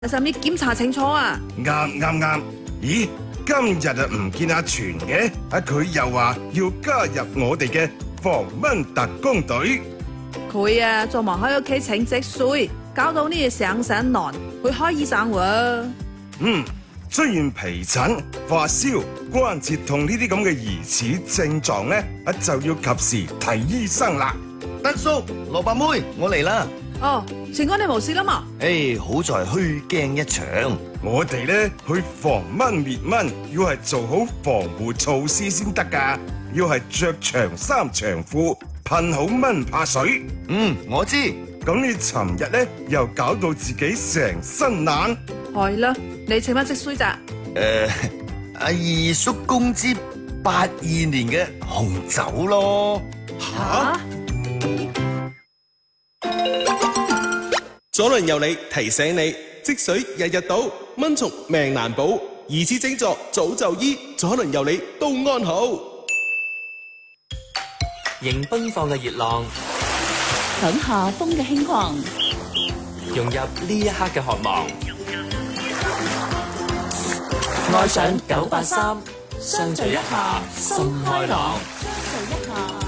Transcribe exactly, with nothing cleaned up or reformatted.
喺上面檢查清楚啊！ 啱啱啱，咦？今日啊唔見阿全嘅，啊佢又話要加入我哋嘅防蚊特工隊。 佢啊仲忙喺屋企請積水，搞到呢嘢上身難，去開醫生喎。 嗯，出現皮疹、發燒、關節痛呢啲咁嘅疑似症狀咧，啊就要及時睇醫生啦。 德叔、蘿蔔妹，我嚟啦！ 哦，全哥你冇事啦嘛？ 誒，好在虛驚一場。 我哋咧去防蚊滅蚊，要係做好防護措施先得噶，要係着長衫長褲，噴好蚊怕水。 嗯，我知。 咁你尋日咧又搞到自己成身冷。 係啦，你請乜積水咋？ 誒，阿二叔公支八二年嘅紅酒咯。 吓？ 左輪右理提醒你，積水日日倒，蚊蟲命難保，疑似症狀早就醫，左輪右理都安好。 迎奔放嘅熱浪， 享夏風嘅輕狂， 融入呢一刻嘅渴望，愛上九八三，相聚一下心開朗。 相聚一下。